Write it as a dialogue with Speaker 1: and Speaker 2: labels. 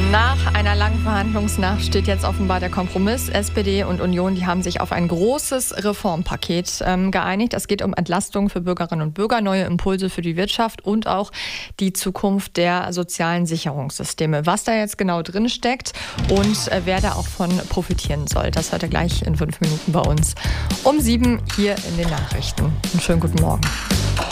Speaker 1: Nach einer langen Verhandlungsnacht steht jetzt offenbar der Kompromiss. SPD und Union, die haben sich auf ein großes Reformpaket geeinigt. Es geht um Entlastung für Bürgerinnen und Bürger, neue Impulse für die Wirtschaft und auch die Zukunft der sozialen Sicherungssysteme. Was da jetzt genau drin steckt und wer da auch von profitieren soll, das hört ihr gleich in 5 Minuten bei uns um 7 hier in den Nachrichten. Einen schönen guten Morgen.